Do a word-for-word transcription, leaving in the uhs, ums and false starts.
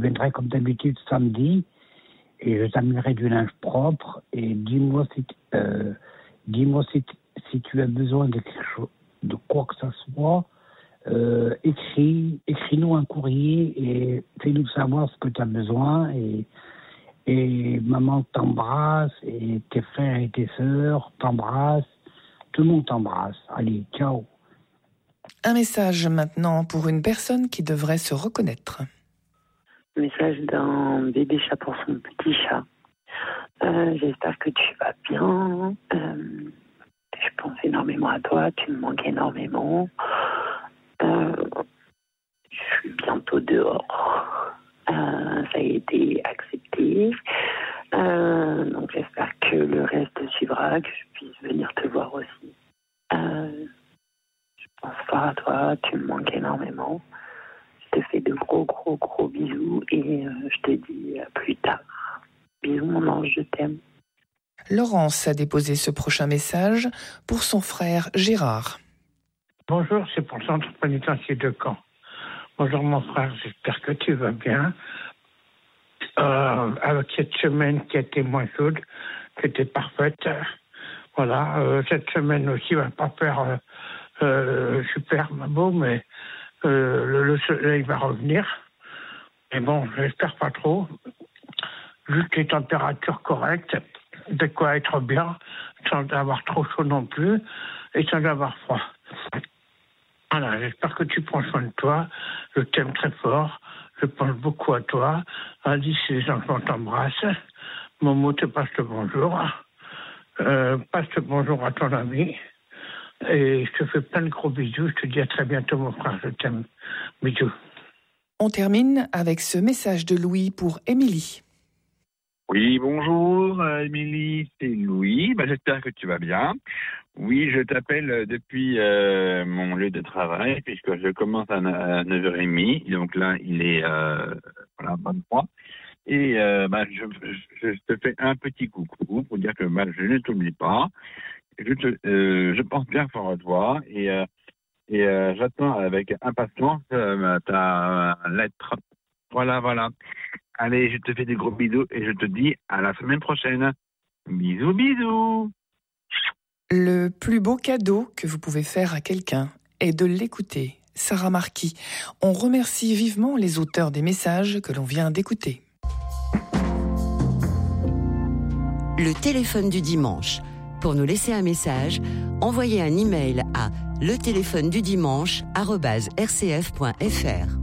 viendrai comme d'habitude samedi et je t'amènerai du linge propre et dis-moi si, euh, dis-moi si, si tu as besoin de quelque chose, de quoi que ce soit. Euh, écris, écris-nous un courrier et fais-nous savoir ce que tu as besoin et, et maman t'embrasse et tes frères et tes sœurs t'embrassent, tout le monde t'embrasse. Allez, ciao. Un message maintenant pour une personne qui devrait se reconnaître. Message d'un bébé chat pour son petit chat. Euh, j'espère que tu vas bien. Euh, je pense énormément à toi, tu me manques énormément. Euh, je suis bientôt dehors. Euh, ça a été accepté. Euh, donc j'espère que le reste suivra, que je puisse venir te voir aussi. Euh, je pense fort à toi, tu me manques énormément. Je te fais de gros gros gros bisous et euh, je te dis à plus tard. Bisous mon ange, je t'aime. Laurence a déposé ce prochain message pour son frère Gérard. Bonjour, c'est pour le centre pénitentiaire de Caen. Bonjour mon frère, j'espère que tu vas bien. Euh, avec cette semaine qui a été moins chaude, qui était parfaite. Voilà, euh, cette semaine aussi va pas faire euh, euh, super beau, mais euh, le, le soleil va revenir. Mais bon, j'espère pas trop. Juste les températures correctes, de quoi être bien, sans avoir trop chaud non plus, et sans avoir froid. Voilà, j'espère que tu prends soin de toi. Je t'aime très fort. Je pense beaucoup à toi. Alice et les enfants t'embrassent. Momo te passe le bonjour. Euh, passe le bonjour à ton ami. Et je te fais plein de gros bisous. Je te dis à très bientôt, mon frère. Je t'aime. Bisous. On termine avec ce message de Louis pour Émilie. Oui, bonjour, Émilie, c'est Louis. Bah, j'espère que tu vas bien. Oui, je t'appelle depuis euh, mon lieu de travail, puisque je commence à neuf heures trente. Donc là, il est euh, voilà, vingt-trois. Et euh, bah, je, je, je te fais un petit coucou pour dire que bah, je ne t'oublie pas. Je, te, euh, je pense bien fort à toi et, euh, et euh, j'attends avec impatience euh, ta lettre. Voilà, voilà. Allez, je te fais des gros bisous et je te dis à la semaine prochaine. Bisous, bisous. Le plus beau cadeau que vous pouvez faire à quelqu'un est de l'écouter. Sarah Marquis. On remercie vivement les auteurs des messages que l'on vient d'écouter. Le téléphone du dimanche. Pour nous laisser un message, envoyez un email à le téléphone du dimanche arobase r c f point f r.